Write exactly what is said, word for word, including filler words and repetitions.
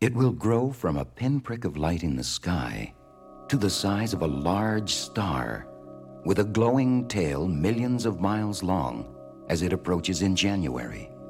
It will grow from a pinprick of light in the sky to the size of a large star with a glowing tail millions of miles long as it approaches in January.